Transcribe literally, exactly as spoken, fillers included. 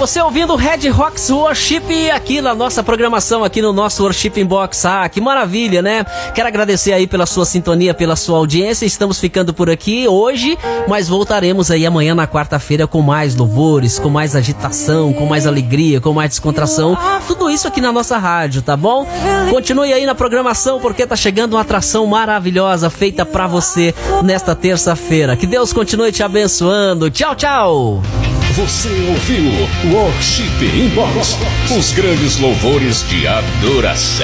Você ouvindo Red Rocks Worship aqui na nossa programação, aqui no nosso Worship Inbox. Ah, que maravilha, né? Quero agradecer aí pela sua sintonia, pela sua audiência. Estamos ficando por aqui hoje, mas voltaremos aí amanhã na quarta-feira com mais louvores, com mais agitação, com mais alegria, com mais descontração. Tudo isso aqui na nossa rádio, tá bom? Continue aí na programação, porque tá chegando uma atração maravilhosa feita pra você nesta terça-feira. Que Deus continue te abençoando. Tchau, tchau! Você ouviu Worship Inbox, os grandes louvores de adoração.